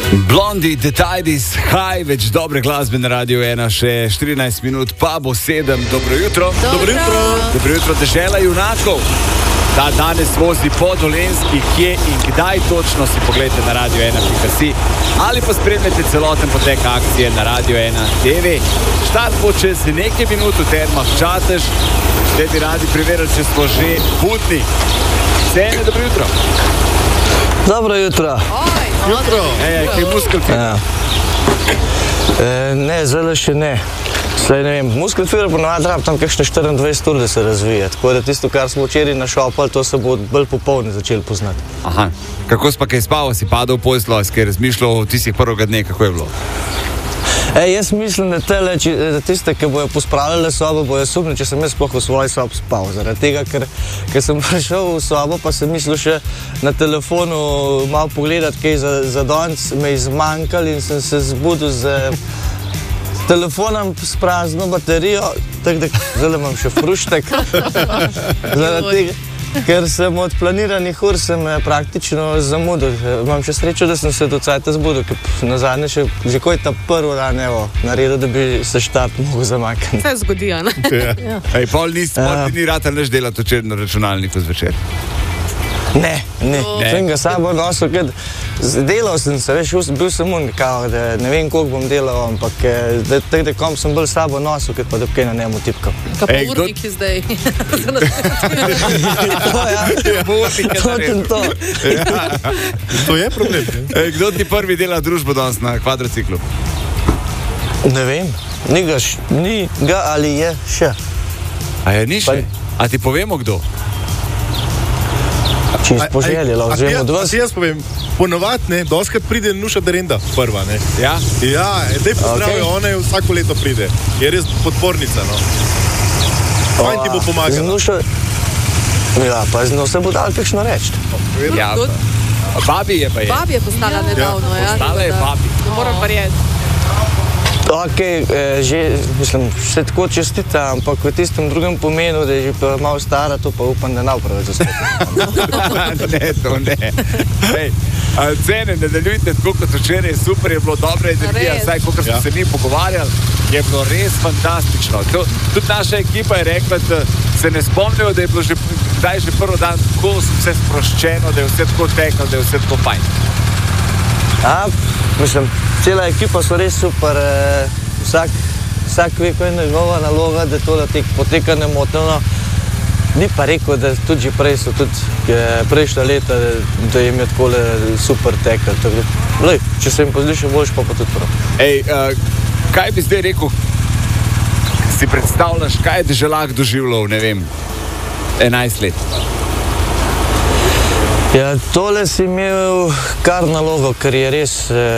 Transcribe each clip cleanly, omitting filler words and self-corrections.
Blondie, The Tidies, High, več dobre glasbe na Radio 1, še 14 minut, pa bo 7. Dobro jutro. Dobro jutro. Dobro jutro, dežela junakov. Ta danes vozi po Dolenjski, kje in kdaj točno si pogledajte na radio1.si ali pa spremljate celoten potek akcije na Radio 1 TV. Štart bo čez nekaj minut v Termah Čatež. Zdaj bi radi preverili, če smo že budni. Cene, dobro jutro. Dobro jutro. Jutro. Kaj muskelfir? Ja. Ne, zdaj še ne. Zdaj ne vem, muskelfir ponovadi rab tam kakšne 24 ur, da se razvije. Tako da tisto, kar smo včeraj našopali, to se bo bolj popolne začeli poznati. Aha. Kako si pa kaj spal? Si padal v posteljo, si kaj razmišljal o tistih prvega dne, kako je bilo? Jaz mislim, da tiste, ki bojo pospravljali sobo, bojo sumni, če sem jaz sploh v svoji sobi spal. Zaradi tega, ker sem prišel v sobo, pa sem mislil še na telefonu malo pogledati, kaj za danes me je zmanjkalo in sem se zbudil z telefonom s prazno baterijo, tako da zdaj imam še fruštek. Zaradi tega, ker sem od planiranih ur sem praktično zamudil. Imam še srečo, da sem se do cajta zbudil, ker nazadnje že koji ta prvi dan naredil, da bi se štart mogel zamakniti. Vse zgodi, ne? Ja. Pol ni rata nič delati včeraj na računalniku zvečer. Ne. Sem ga sabo nosil, ker delal sem se, veš, bil sem kao, da ne vem, koliko bom delal, ampak tako da kom sem bolj sabo nosil, ker pa da kaj na njemu tipkal. Kaj pa urniki zdaj? Točno to. To je problem. Kdo ti prvi dela družbo danes na kvadrociklu? Ne vem, ni ga ali je še. A je ni še? A ti povemo kdo? Čisto poželjela, oziroma od vas. Jaz povem, ponovadi, ne, doskrat pride Nuša Derenda prva, ne. Ja? Ja, daj pozdravijo, Okay. ona je vsako leto pride. Je res podpornica, no. Fajn ti bo pomagala. Ja, pa z njo se bo dal kakšno reči. Ja. Babi je pa je. Babi je postala nedavno, ja. Postala je babi. Ne moram verjeti. Ok, že, mislim, še tako čestita, ampak v tistem drugem pomenu, da je že pa malo stara, to pa upam, da napravi zastopiti. Ne, to ne. Hej, cene, nadaljujte tako kot včeraj, super je bilo, dobra energija, Res. saj, kot smo se mi pogovarjali, je bilo res fantastično. Tudi naša ekipa je rekla, da se ne spomnijo, da je bilo že prvi dan tako vse sproščeno, da je vse tako teklo, da je vse tako fajn. Mislim, cela ekipa so res super, vsak ve, ko je njegova naloga, da to poteka nemoteno. Ni pa rekel, da tudi že prej so tudi prejšnja leta, da jim je takole super tekel. Lej, če se jim pozdi še boljš, pa tudi prav. Ej, kaj bi zdaj rekel, si predstavljaš, kaj je Deželak doživljal, ne vem, 11 let? Ja, tole si imel kar nalogo, ker je res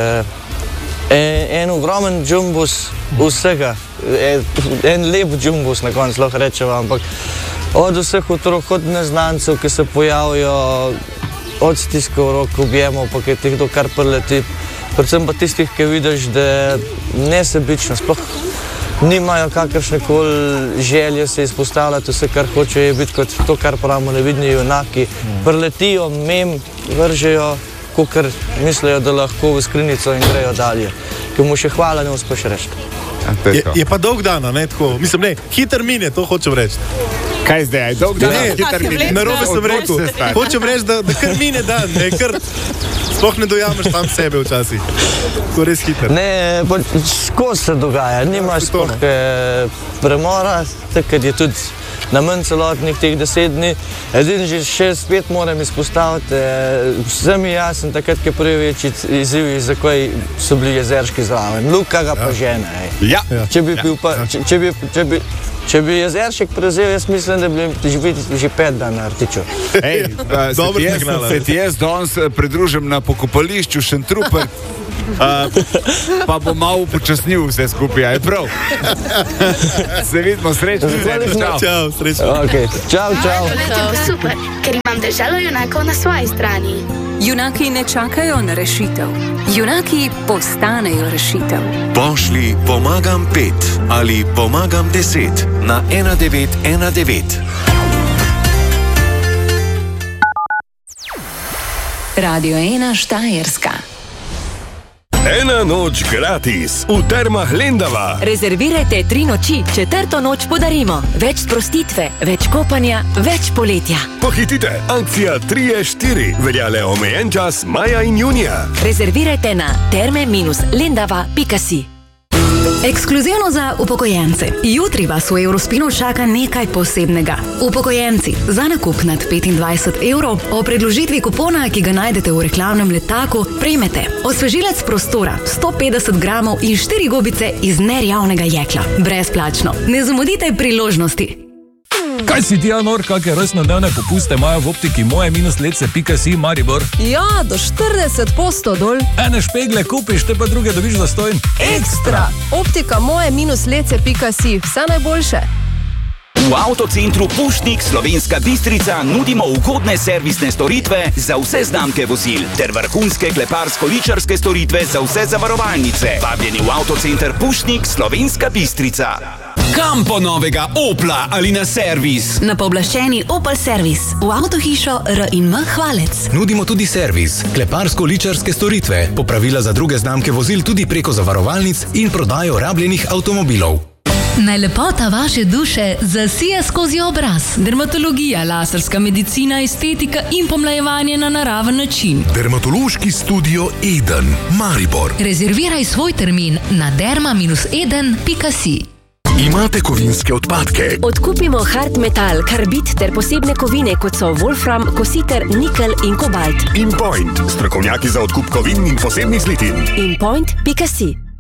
en ogromen džumbus vsega, en lep džumbus na koncu lahko rečemo, ampak od vseh otrok, od neznancev, ki se pojavijo, od stiskov rok, objemov, pa ki ti kdo kar preleti, predvsem pa tistih, ki vidiš, da nesebično, sploh nimajo kakršnekoli želje se izpostavljati, vse, kar hočejo je biti kot to, kar pravimo nevidni junaki. Preletijo, vržejo, kakor mislijo, da lahko v skrinjico in grejo dalje. Ki mu še hvala ne uspeš reči. Je pa dolg dan, ne, tako, mislim, ne, hiter mine, to hočem reči. Kaj zdaj, aj dolg dan? Ne, narobe sem rekel, hočem reči, da kar mine dan, ne, kar sploh ne dojameš tam sebe včasih. To je res hiter. Ne, pa skozi se dogaja, nimaš sploh premora, takrat je tudi namen celotnih teh 10 dni. Edini že še spet moram izpostaviti, vsem je jasen takrat, ki prvi večji izzivi, zakaj so bili Jezerški zraven. Luka ga pa žene. Ja. Če bi Jezeršek prevzel, jaz mislim, da bi že 5 dan na Artiču. Ej, se ti jaz danes pridružim na pokopališču Šentrupert, pa bo malo upočasnil vse skupaj, je prav? Se vidimo, srečno. Čau, srečno. Okay. Čau. Leto bo super, ker imam deželo junakov na svoji strani. Junaki ne čakajo na rešitev. Junaki postanejo rešitev. Pošlji pomagam 5 ali pomagam 10 na 1919. Radio 1 Štajerska. Ena noč gratis v Termah Lendava. Rezervirajte 3 noči, 4. noč podarimo. Več sprostitve, več kopanja, več poletja. Pohitite, akcija 3-4, velja le omejen čas maja in junija. Rezervirajte na terme-lendava.si. Ekskluzivno za upokojence. Jutri vas v Eurospinu čaka nekaj posebnega. Upokojenci, za nakup nad 25 evrov o predložitvi kupona, ki ga najdete v reklamnem letaku, prejmete osvežilec prostora, 150 gramov in 4 gobice iz nerjavnega jekla. Brezplačno. Ne zamudite priložnosti. Kaj si ti, Anor, kakšne rojstnodnevne popuste imajo v optiki moje-lece.si Maribor? Ja, do 40% dol. Ene špegle kupiš, te pa druge dobiš zastonj. Ekstra! Optika moje-lece.si. Vse najboljše. V avtocentru Pušnik Slovenska Bistrica nudimo ugodne servisne storitve za vse znamke vozil ter vrhunske kleparsko-ličarske storitve za vse zavarovalnice. Vabljeni v avtocenter Pušnik Slovenska Bistrica. Kam po novega Opla ali na servis? Na pooblaščeni Opel servis v avtohišo R&M Hvalec. Nudimo tudi servis, kleparsko-ličarske storitve, popravila za druge znamke vozil tudi preko zavarovalnic in prodajo rabljenih avtomobilov. Naj lepota vaše duše zasije skozi obraz. Dermatologija, laserska medicina, estetika in pomlajevanje na naraven način. Dermatološki studio Eden, Maribor. Rezerviraj svoj termin na derma-eden.si. Imate kovinske odpadke? Odkupimo hard metal, karbid ter posebne kovine, kot so wolfram, kositer, nikel in kobalt. InPoint, strokovnjaki za odkup kovin in posebnih zlitin. InPoint.si.